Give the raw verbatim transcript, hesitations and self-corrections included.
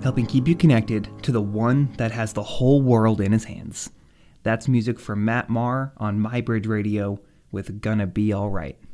helping keep you connected to the one that has the whole world in his hands. That's music from Matt Maher on MyBridge Radio with Gonna Be Alright.